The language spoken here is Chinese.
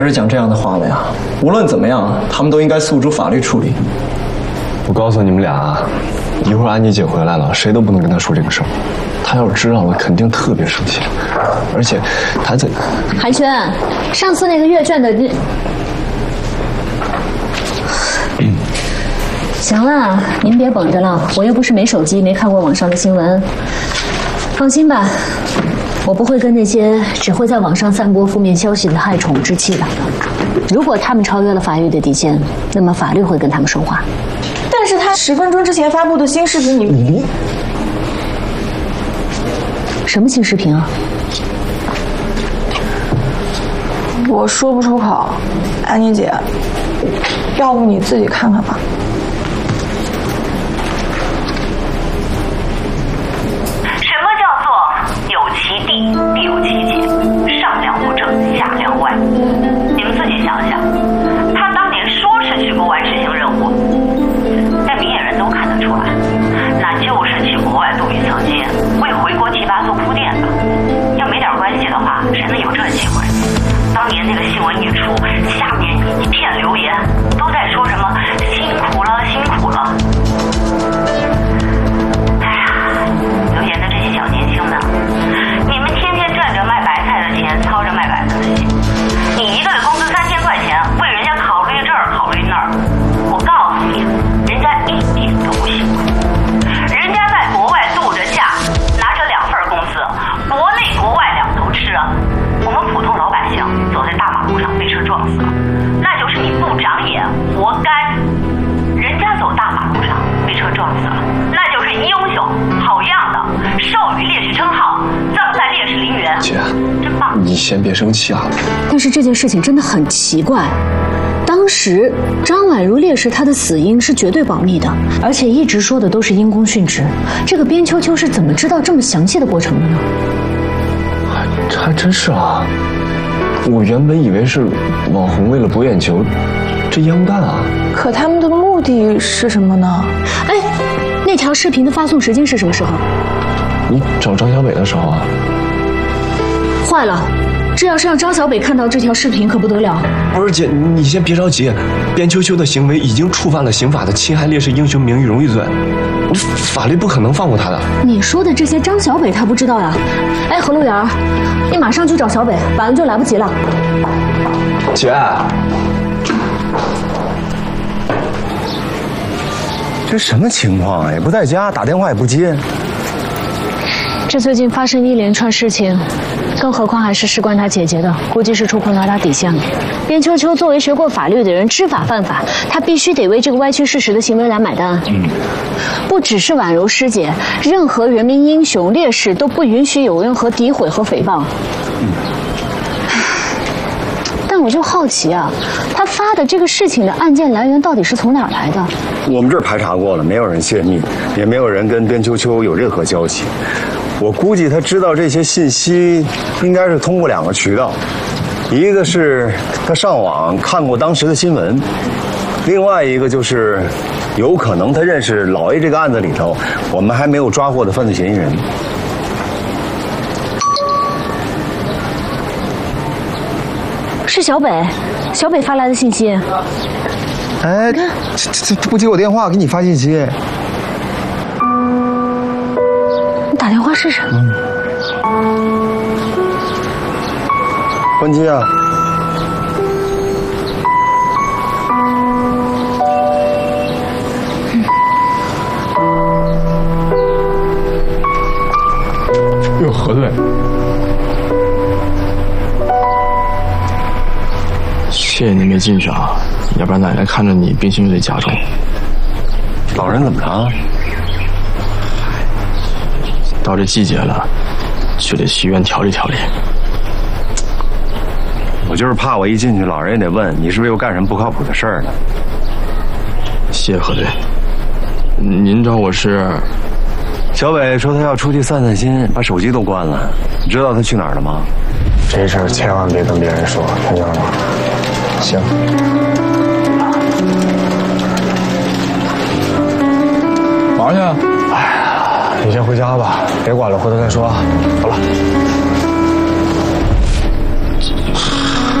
是讲这样的话的呀。无论怎么样，他们都应该诉诸法律处理。 我告诉你们俩，一会儿安妮姐回来了，谁都不能跟她说这个事儿。她要是知道了，肯定特别生气。而且，她在…… 韩轩，上次那个阅卷的行了，您别绷着了，我又不是没手机，没看过网上的新闻。放心吧，我不会跟那些只会在网上散播负面消息的害虫置气的。如果他们超越了法律的底线，那么法律会跟他们说话。 但是他10分钟之前发布的新视频，你什么新视频啊？ 我说不出口，安妮姐，要不你自己看看吧。 什么叫做有其地，必有其解，上梁不正下梁歪？你们自己想想，他当年说是去国外执行任务，但明眼人都看得出来，那就是去国外镀一层金，为回国提拔做铺垫的。要没点关系的话，谁能有这机会？当年那个新闻一出，下面一片留言，都在说什么辛苦了，辛苦了。哎呀，留言的这些小年轻的，你们天天赚着卖白菜的钱，操着卖白菜的心。你一个月工资3000块钱，为人家考虑这儿考虑那儿，我告诉你，人家一点都不辛苦。人家在国外度着假，拿着2份工资，国内国外两头吃啊。我们普通老百姓走在大马路上被车撞死了，那就是你不长眼，活该。人家走大马路上被车撞死了，那就是英雄，好样的，授予烈士称号，葬在烈士陵园。 姐， 真棒！ 你先别生气啊。 但是这件事情真的很奇怪，当时张婉如烈士她的死因是绝对保密的，而且一直说的都是因公殉职。这个边秋秋是怎么知道这么详细的过程的呢？ 这还真是啊！我原本以为是网红为了博眼球，这烟雾弹啊！ 可他们的目的是什么呢？ 哎，那条视频的发送时间是什么时候？ 你找张小北的时候啊？ 坏了，这要是让张小北看到这条视频可不得了。 不是姐，你先别着急，边秋秋的行为已经触犯了刑法的侵害烈士英雄名誉荣誉罪，法律不可能放过他的。 你说的这些张小北他不知道呀？哎，何路源，你马上去找小北，晚了就来不及了。 姐， 这什么情况啊？也不在家，打电话也不接。 这最近发生一连串事情，更何况还是事关他姐姐的，估计是触碰到他底线了。边秋秋作为学过法律的人，知法犯法，他必须得为这个歪曲事实的行为来买单。不只是婉柔师姐，任何人民英雄烈士都不允许有任何诋毁和诽谤。但我就好奇啊，他发的这个事情的案件来源到底是从哪儿来的？ 我们这儿排查过了，没有人泄密，也没有人跟边秋秋有任何交集。我估计他知道这些信息，应该是通过2个渠道，一个是他上网看过当时的新闻，另外一个就是有可能他认识老 A 这个案子里头我们还没有抓获的犯罪嫌疑人。 是小北，小北发来的信息。 哎，这不接我电话，给你发信息。 你打电话试试。 关机啊！ 哟，核对。谢谢你没进去啊，要不然奶奶看着你病情有点加重。 老人怎么了？ 到这季节了，就得去医院调理调理。 我就是怕我一进去，老人也得问你是不是又干什么不靠谱的事儿呢？ 谢谢核对。您找我是？ 小伟说他要出去散散心，把手机都关了。你知道他去哪儿了吗？ 这事儿千万别跟别人说，听见了吗？ 行。 忙去。哎呀，你先回家吧，别管了，回头再说。好了。